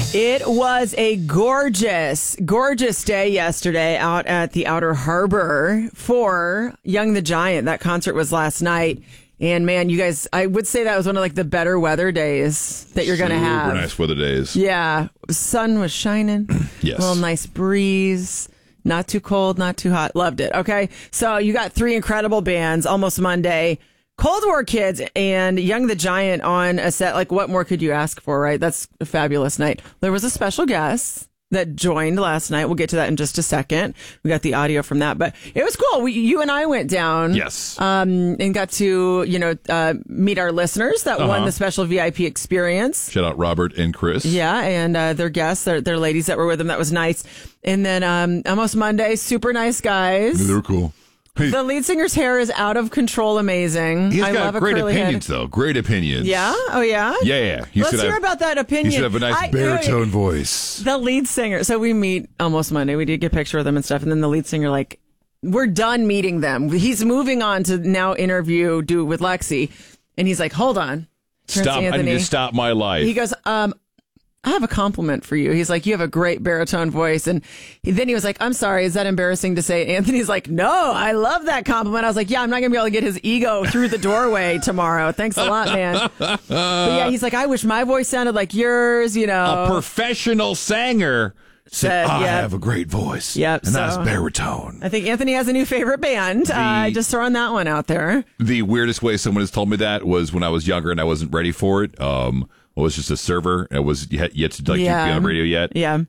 It was a gorgeous day yesterday out at the Outer Harbor for Young the Giant. That concert was last night. And man, you guys, I would say that was one of like the better weather days that you're going to have. Super nice weather days. Yeah. Sun was shining. Yes. A little nice breeze. Not too cold, not too hot. Loved it. Okay. So you got three incredible bands, Almost Monday, Cold War Kids, and Young the Giant on a set. Like, what more could you ask for, right? That's a fabulous night. There was a special guest that joined last night. We'll get to that in just a second. We got the audio from that, but it was cool. You and I went down, yes, and got to meet our listeners that won the special VIP experience. Shout out Robert and Chris. Yeah, and their guests, their ladies that were with them. That was nice. And then Almost Monday, super nice guys. They were cool. Hey. The lead singer's hair is out of control amazing. He's I got love a great curly opinions, head. though. Great opinions. Yeah? Oh, yeah? Yeah. Let's hear about that opinion. He should have a nice baritone voice. The lead singer. So we meet Almost Monday. We did get a picture of them and stuff. And then the lead singer, like, we're done meeting them. He's moving on to now do with Lexi. And he's like, hold on. Stop. I need to stop my life. He goes, I have a compliment for you. He's like, you have a great baritone voice. And then he was like, I'm sorry, is that embarrassing to say? Anthony's like, no, I love that compliment. I was like, yeah, I'm not going to be able to get his ego through the doorway tomorrow. Thanks a lot, man. But yeah, he's like, I wish my voice sounded like yours, A professional singer said, I have a great voice. Yep. And that's baritone. I think Anthony has a new favorite band. Just throwing that one out there. The weirdest way someone has told me that was when I was younger and I wasn't ready for it. I was just a server. I was yet to be on the radio yet. Yeah.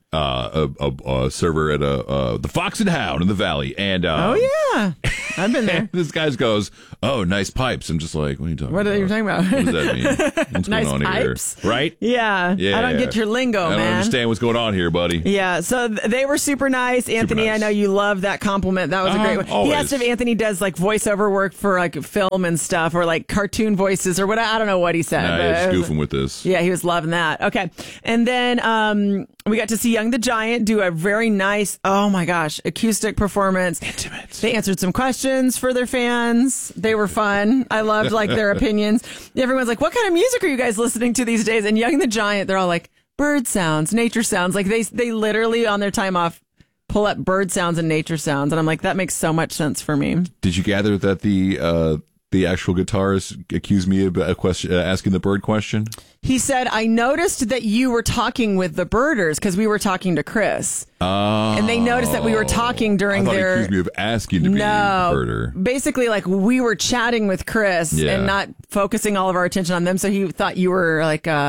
A server at the Fox and Hound in the Valley. And oh yeah, I've been there. This guy goes, "Oh, nice pipes." I'm just like, "What are you talking about? What are you talking about? What does that mean? What's nice going on pipes? Here? Right? Yeah. I don't get your lingo, man. I don't understand what's going on here, buddy. Yeah. So they were super nice. Anthony, super nice. I know you love that compliment. That was a great one. Always. He asked if Anthony does like voiceover work for like film and stuff or like cartoon voices or what. I don't know what he said. Nah, he's goofing with this. Yeah, he was loving that. Okay. And then we got to see Young the Giant do a very nice, oh my gosh, acoustic performance. Intimate. They answered some questions for their fans. They were fun. I loved like their opinions. Everyone's like, what kind of music are you guys listening to these days? And Young the Giant, they're all like, bird sounds, nature sounds. Like they literally on their time off pull up bird sounds and nature sounds. And I'm like, that makes so much sense for me. Did you gather that the actual guitarist accused me of asking the bird question? He said, I noticed that you were talking with the birders because we were talking to Chris. Oh. And they noticed that we were talking during He their... accused me of asking to be the birder. Basically, like, we were chatting with Chris and not focusing all of our attention on them. So he thought you were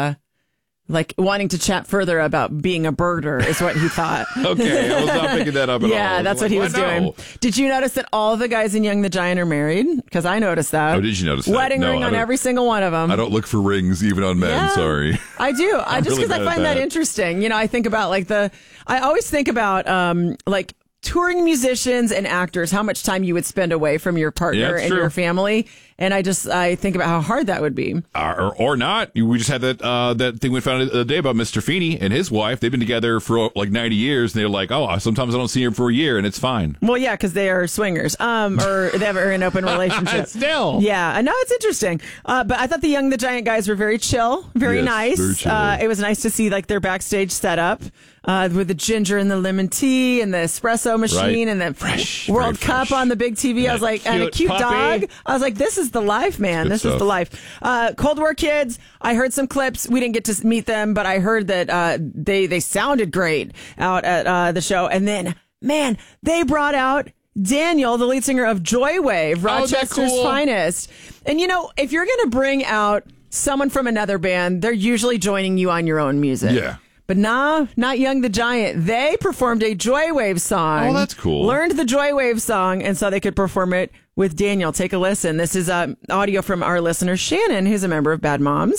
like wanting to chat further about being a birder is what he thought. Okay, I was not picking that up at all. Yeah, that's what he was doing. Did you notice that all the guys in Young the Giant are married? Because I noticed that. Oh, did you notice that? Wedding ring on every single one of them. I don't look for rings even on men, sorry. I do. Just because I find that interesting. You know, I think about I always think about like touring musicians and actors, how much time you would spend away from your partner and your family. And I think about how hard that would be. Or not. We just had that thing we found the other day about Mr. Feeney and his wife. They've been together for like 90 years. And they're like, oh, sometimes I don't see her for a year and it's fine. Well, yeah, because they are swingers or they have an open relationship. Still. Yeah, I know it's interesting. But I thought the Young the Giant guys were very chill, very nice. Very chill. It was nice to see like their backstage setup with the ginger and the lemon tea and the espresso machine and the World Cup on the big TV. I was like, and a cute puppy. dog. I was like, this is the life, man. Good this stuff. is the life. Cold War Kids. I heard some clips. We didn't get to meet them, but I heard that they sounded great out at the show. And then, man, they brought out Daniel, the lead singer of Joywave, Rochester's finest. And you know, if you're going to bring out someone from another band, they're usually joining you on your own music. Yeah. But nah, not Young the Giant. They performed a Joywave song. Oh, that's cool. Learned the Joywave song, and so they could perform it with Daniel. Take a listen. This is audio from our listener, Shannon, who's a member of Bad Moms.